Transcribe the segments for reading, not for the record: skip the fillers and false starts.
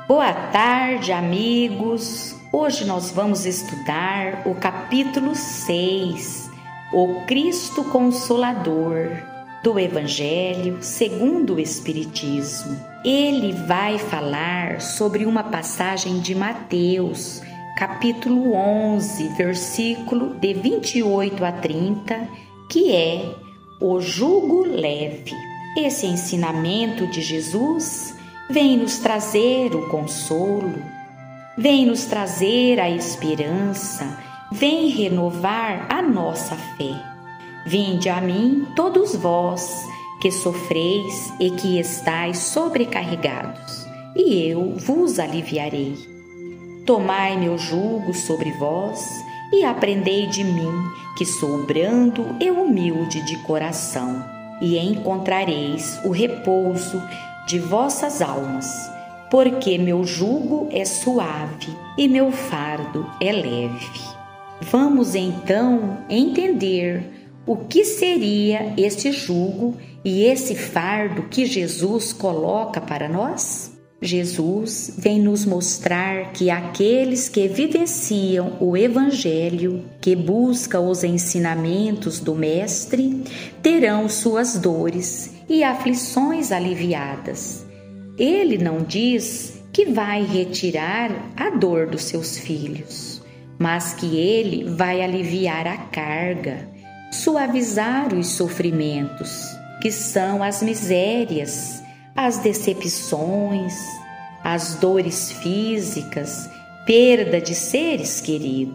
Boa tarde, amigos! Hoje nós vamos estudar o capítulo 6, o Cristo Consolador, do Evangelho segundo o Espiritismo. Ele vai falar sobre uma passagem de Mateus, capítulo 11, versículo de 28 a 30, que é o jugo leve. Esse ensinamento de Jesus vem nos trazer o consolo, vem nos trazer a esperança, vem renovar a nossa fé. Vinde a mim, todos vós, que sofreis e que estáis sobrecarregados, e eu vos aliviarei. Tomai meu jugo sobre vós e aprendei de mim, que sou brando e humilde de coração, e encontrareis o repouso de vossas almas, porque meu jugo é suave e meu fardo é leve. Vamos então entender o que seria este jugo e esse fardo que Jesus coloca para nós? Jesus vem nos mostrar que aqueles que vivenciam o Evangelho, que buscam os ensinamentos do Mestre, terão suas dores e aflições aliviadas. Ele não diz que vai retirar a dor dos seus filhos, mas que ele vai aliviar a carga, suavizar os sofrimentos, que são as misérias, as decepções, as dores físicas, perda de seres queridos.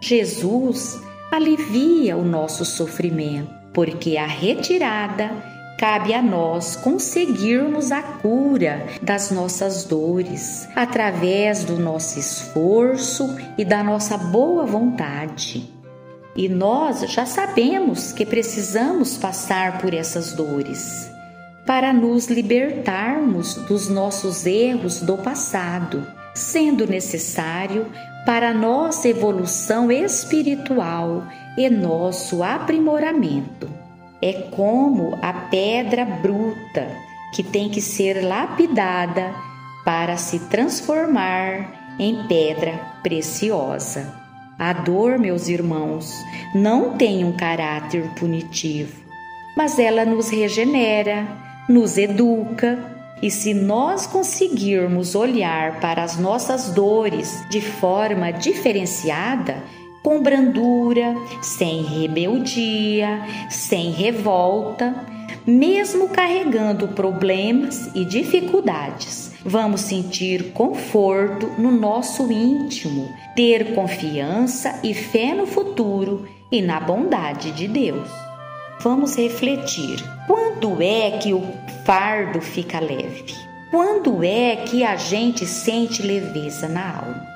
Jesus alivia o nosso sofrimento, porque a retirada cabe a nós conseguirmos a cura das nossas dores, através do nosso esforço e da nossa boa vontade. E nós já sabemos que precisamos passar por essas dores para nos libertarmos dos nossos erros do passado, sendo necessário para nossa evolução espiritual e nosso aprimoramento. É como a pedra bruta que tem que ser lapidada para se transformar em pedra preciosa. A dor, meus irmãos, não tem um caráter punitivo, mas ela nos regenera, nos educa, e se nós conseguirmos olhar para as nossas dores de forma diferenciada, com brandura, sem rebeldia, sem revolta, mesmo carregando problemas e dificuldades, vamos sentir conforto no nosso íntimo, ter confiança e fé no futuro e na bondade de Deus. Vamos refletir. Quando é que o fardo fica leve? Quando é que a gente sente leveza na alma?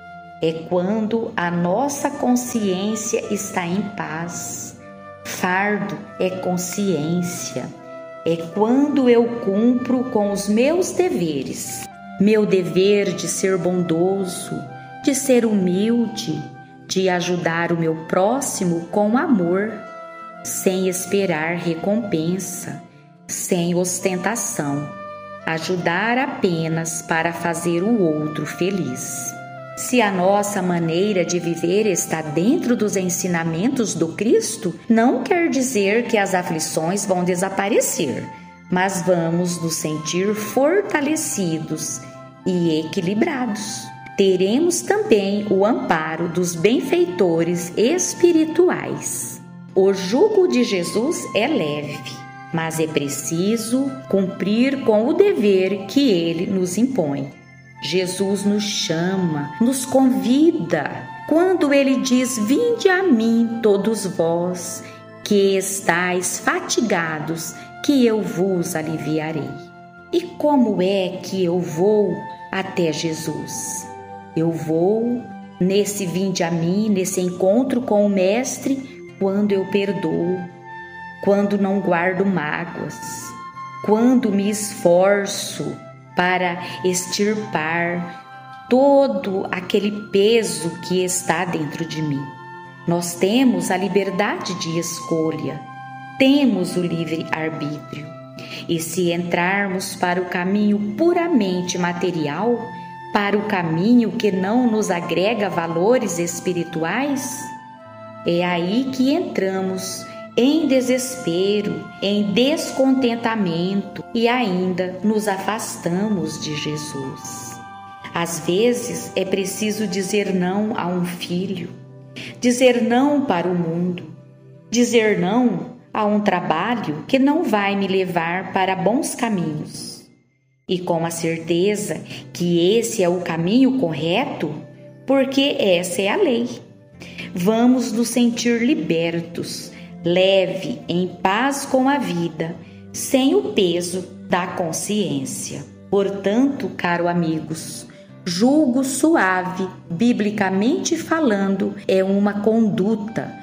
É quando a nossa consciência está em paz. Fardo é consciência. É quando eu cumpro com os meus deveres. Meu dever de ser bondoso, de ser humilde, de ajudar o meu próximo com amor, sem esperar recompensa, sem ostentação, ajudar apenas para fazer o outro feliz. Se a nossa maneira de viver está dentro dos ensinamentos do Cristo, não quer dizer que as aflições vão desaparecer, mas vamos nos sentir fortalecidos e equilibrados. Teremos também o amparo dos benfeitores espirituais. O jugo de Jesus é leve, mas é preciso cumprir com o dever que ele nos impõe. Jesus nos chama, nos convida, quando ele diz: vinde a mim todos vós, que estáis fatigados, que eu vos aliviarei. E como é que eu vou até Jesus? Eu vou nesse vinde a mim, nesse encontro com o Mestre, quando eu perdoo, quando não guardo mágoas, quando me esforço para extirpar todo aquele peso que está dentro de mim. Nós temos a liberdade de escolha, temos o livre-arbítrio. E se entrarmos para o caminho puramente material, para o caminho que não nos agrega valores espirituais? É aí que entramos em desespero, em descontentamento e ainda nos afastamos de Jesus. Às vezes é preciso dizer não a um filho, dizer não para o mundo, dizer não a um trabalho que não vai me levar para bons caminhos. E com a certeza que esse é o caminho correto, porque essa é a lei. Vamos nos sentir libertos, leve, em paz com a vida, sem o peso da consciência. Portanto, caro amigos, julgo suave, biblicamente falando, é uma conduta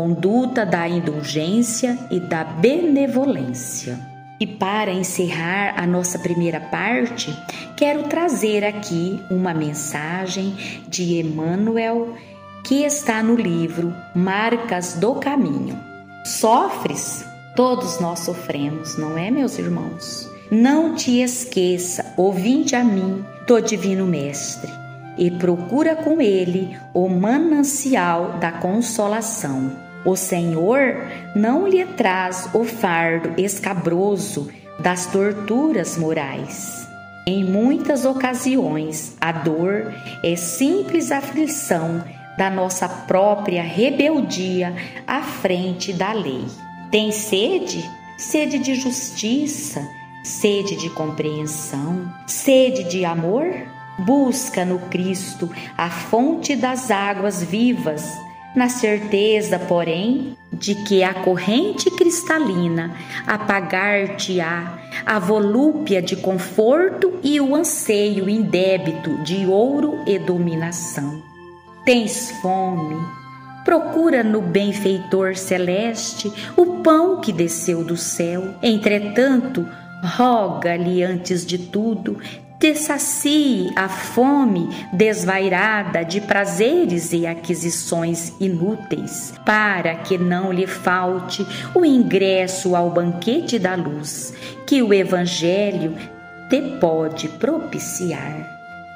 da indulgência e da benevolência. E para encerrar a nossa primeira parte, quero trazer aqui uma mensagem de Emmanuel que está no livro Marcas do Caminho. Sofres? Todos nós sofremos, não é, meus irmãos? Não te esqueça, ouvinte a mim, do Divino Mestre, e procura com ele o manancial da consolação. O Senhor não lhe traz o fardo escabroso das torturas morais. Em muitas ocasiões, a dor é simples aflição da nossa própria rebeldia à frente da lei. Tem sede? Sede de justiça, sede de compreensão, sede de amor? Busca no Cristo a fonte das águas vivas, na certeza, porém, de que a corrente cristalina apagar-te-á a volúpia de conforto e o anseio indébito de ouro e dominação. Tens fome? Procura no benfeitor celeste o pão que desceu do céu. Entretanto, roga-lhe antes de tudo, te sacie a fome desvairada de prazeres e aquisições inúteis, para que não lhe falte o ingresso ao banquete da luz, que o Evangelho te pode propiciar.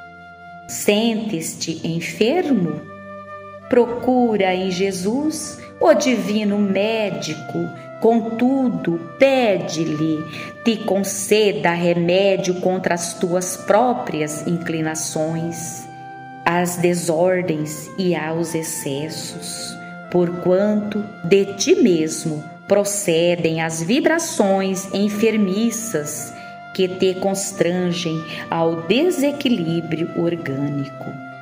Sentes-te enfermo? Procura em Jesus o divino médico, contudo, pede-lhe, te conceda remédio contra as tuas próprias inclinações, às desordens e aos excessos, porquanto de ti mesmo procedem as vibrações enfermiças que te constrangem ao desequilíbrio orgânico.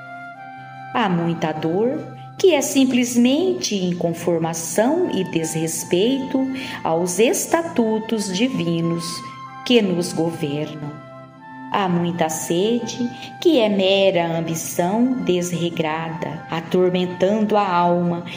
Há muita dor que é simplesmente inconformação e desrespeito aos estatutos divinos que nos governam. Há muita sede que é mera ambição desregrada, atormentando a alma